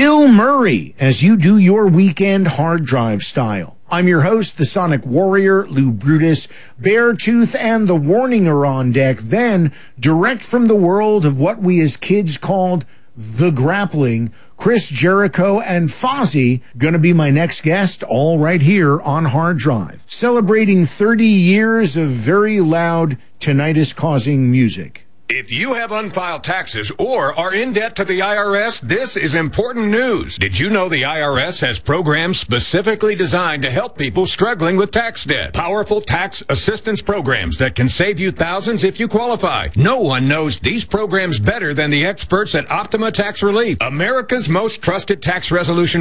Bill Murray as you do your weekend hard drive style. I'm your host, the Sonic Warrior, Lou Brutus. Beartooth and the Warning are on deck. Then, direct from the world of what we as kids called the grappling, Chris Jericho and Fozzy going to be my next guest, all right here on Hard Drive. Celebrating 30 years of very loud, tinnitus-causing music. If you have unfiled taxes or are in debt to the IRS, this is important news. Did you know the IRS has programs specifically designed to help people struggling with tax debt? Powerful tax assistance programs that can save you thousands if you qualify. No one knows these programs better than the experts at Optima Tax Relief, America's most trusted tax resolution